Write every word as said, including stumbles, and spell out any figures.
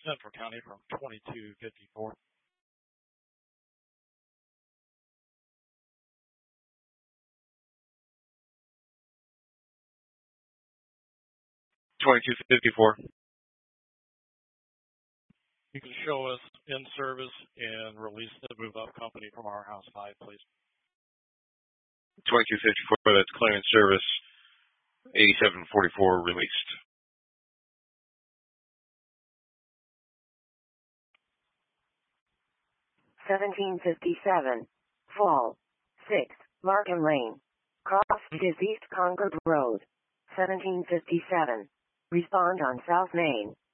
Central County from twenty-two fifty-four. twenty-two fifty-four. You can show us in service and release the move-up company from our house five, please. twenty-two fifty-four, that's clearance service. eighty-seven forty-four released. seventeen fifty-seven. Fall. six. Markham Lane. Cross is East Concord Road. seventeen fifty-seven. Respond on South Main.